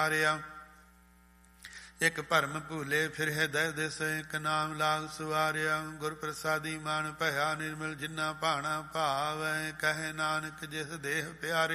ਹਾਰਿਆ। ਇਕ ਭਰਮ ਭੂਲੇ ਫਿਰ ਹਿਰਦੈ ਦਿਸ, ਇਕ ਨਾਮ ਲਾਗ ਸੁਵਾਰਿਆ। ਗੁਰ ਪ੍ਰਸਾਦੀ ਮਨ ਭਇਆ ਨਿਰਮਲ, ਜਿਨਾ ਭਾਣਾ ਭਾਵੈ। ਕਹੈ ਨਾਨਕ ਜਿਸ ਦੇਹ ਪਿਆਰੇ।